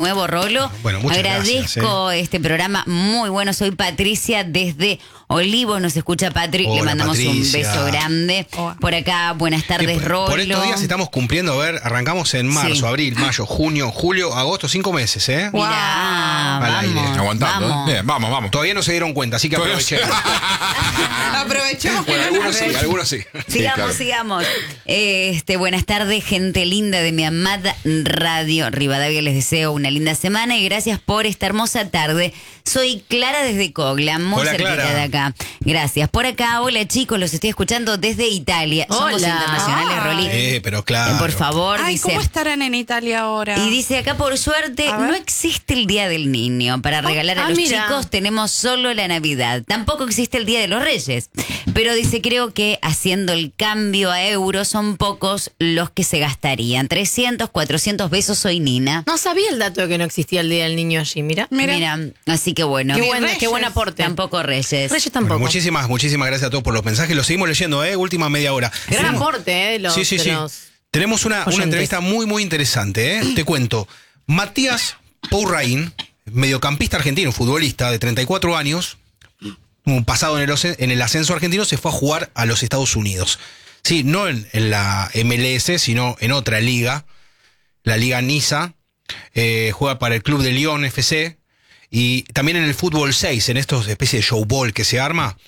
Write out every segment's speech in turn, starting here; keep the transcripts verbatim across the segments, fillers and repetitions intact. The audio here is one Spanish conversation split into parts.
nuevo, Rolo. Bueno, muchas Agradezco gracias, eh. este programa muy bueno. Soy Patricia desde Olivos. Nos escucha Patri. Hola, Le mandamos Patricia. un beso grande. Oh. Por acá, buenas tardes, por, Rolo. por estos días estamos cumpliendo, a ver, arrancamos en marzo, Sí. abril, mayo, junio, julio, agosto, cinco meses, ¿eh? Mirá, Al aire. vamos, Aguantando. vamos. ¿eh? Bien, vamos, vamos. Todavía no se dieron cuenta, así que Todavía- aprovechemos. Aprovechemos que Bueno, no algunos nos sí, ven. algunos sí. Sigamos, Sí, claro. sigamos. Este, buenas tardes, gente linda de mi amada radio Rivadavia. Les deseo una linda semana y gracias por esta hermosa tarde. Soy Clara desde Coglan, muy Hola, cerquita Clara. de acá. Gracias. Por acá, hola chicos, los estoy escuchando desde Italia. Somos Hola. internacionales, Ay. Roli. Eh, pero claro. Eh, por favor, Ay, dice. ¿cómo estarán en Italia ahora? Y dice acá, por suerte, A ver. no existe el Día del Niño. Para regalar a ah, los mira. chicos tenemos solo la Navidad. Tampoco existe el Día de los Reyes. Pero dice, creo que haciendo el cambio a euros son pocos los que se gastarían. trescientos, cuatrocientos besos, soy Nina. No sabía el dato de que no existía el Día del Niño allí, mira. Mira. Mira, así que bueno. Qué Ni buen, Reyes. qué buen aporte. Tampoco Reyes. Reyes tampoco. Bueno, muchísimas, muchísimas gracias a todos por los mensajes. Los seguimos leyendo, ¿eh? Última media hora. Gran Tenemos- aporte, ¿eh? De los, Sí, sí, de sí. los- Tenemos una, una oyentes. entrevista muy, muy interesante, ¿eh? Te cuento. Matías Pourrain, mediocampista argentino, futbolista de treinta y cuatro años, un pasado en el, oce- en el ascenso argentino, se fue a jugar a los Estados Unidos. Sí, no en, en la M L S, sino en otra liga, la Liga Niza. Eh, juega para el club de Lyon F C y también en el fútbol seis, en estos especies de showball que se arma.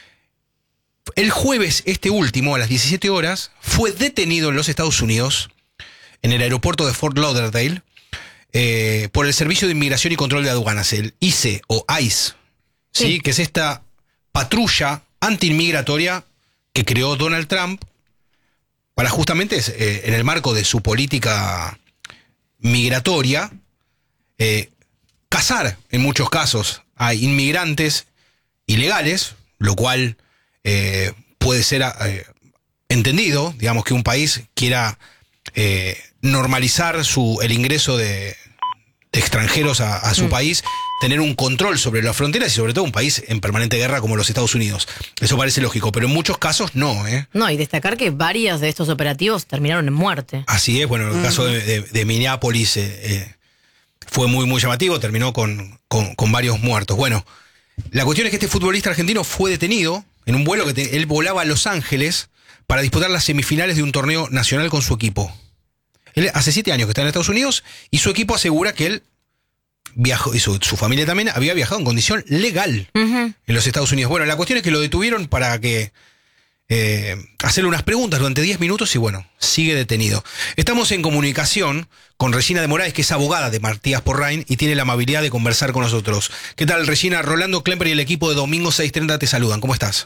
El jueves, este último, a las diecisiete horas, fue detenido en los Estados Unidos, en el aeropuerto de Fort Lauderdale, eh, por el Servicio de Inmigración y Control de Aduanas, el I C E o ICE, ¿sí? Sí. Que es esta patrulla antiinmigratoria que creó Donald Trump para justamente, eh, en el marco de su política migratoria, eh, cazar en muchos casos a inmigrantes ilegales, lo cual eh, puede ser eh, entendido, digamos, que un país quiera eh, normalizar su, el ingreso de, de extranjeros a, a su Mm. país, tener un control sobre las fronteras y sobre todo un país en permanente guerra como los Estados Unidos. Eso parece lógico, pero en muchos casos no, ¿eh? No, y destacar que varios de estos operativos terminaron en muerte. Así es, bueno, el caso de, de- de Minneapolis eh, eh, fue muy, muy llamativo, terminó con, con, con varios muertos. Bueno, la cuestión es que este futbolista argentino fue detenido en un vuelo que te- él volaba a Los Ángeles para disputar las semifinales de un torneo nacional con su equipo. Él hace siete años que está en Estados Unidos y su equipo asegura que él viajó, y su, su familia también, había viajado en condición legal Ujú. en los Estados Unidos. Bueno, la cuestión es que lo detuvieron para que eh, hacerle unas preguntas durante diez minutos y bueno, sigue detenido. Estamos en comunicación con Regina de Moraes, que es abogada de Matías Pourrain y tiene la amabilidad de conversar con nosotros. ¿Qué tal, Regina? Rolando Klemper y el equipo de Domingo seiscientos treinta te saludan. ¿Cómo estás?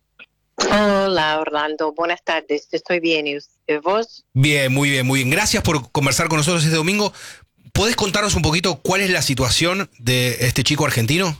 Hola Orlando, buenas tardes, estoy bien, ¿y usted- vos? Bien, muy bien, muy bien. Gracias por conversar con nosotros este domingo. ¿Podés contarnos un poquito cuál es la situación de este chico argentino?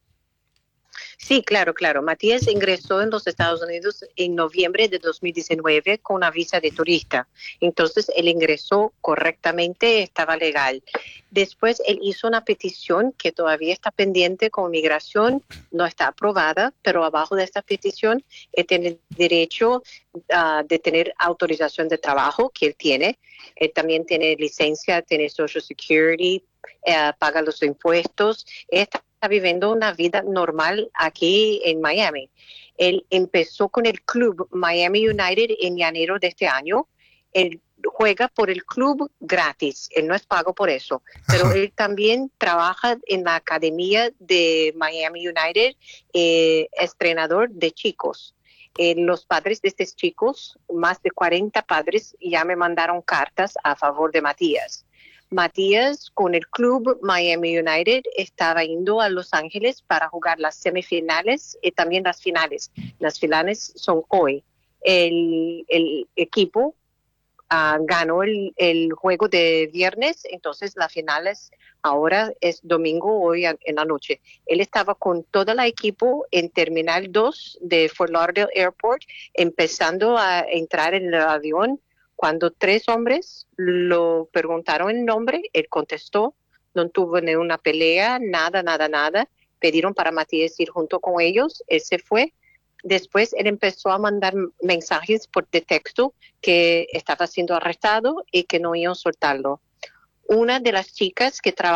Sí, claro, claro. Matías ingresó en los Estados Unidos en noviembre de dos mil diecinueve con una visa de turista. Entonces, él ingresó correctamente, estaba legal. Después, él hizo una petición que todavía está pendiente con migración, no está aprobada, pero abajo de esta petición, él tiene derecho uh, de tener autorización de trabajo, que él tiene. Él también tiene licencia, tiene Social Security, uh, paga los impuestos. Está está viviendo una vida normal aquí en Miami. Él empezó con el club Miami United en enero de este año. Él juega por el club gratis, él no es pago por eso, pero él también trabaja en la academia de Miami United, eh, entrenador de chicos. Eh, los padres de estos chicos, más de cuarenta padres, ya me mandaron cartas a favor de Matías. Matías con el club Miami United estaba yendo a Los Ángeles para jugar las semifinales y también las finales. Las finales son hoy. El, el equipo uh, ganó el, el juego de viernes, entonces las finales ahora es domingo, hoy a, en la noche. Él estaba con todo el equipo en Terminal dos de Fort Lauderdale Airport, empezando a entrar en el avión. Cuando tres hombres lo preguntaron el nombre, él contestó, no tuvo ni una pelea, nada, nada, nada. Pidieron para Matías ir junto con ellos, él se fue. Después él empezó a mandar mensajes por de texto que estaba siendo arrestado y que no iban a soltarlo. Una de las chicas que trabajaba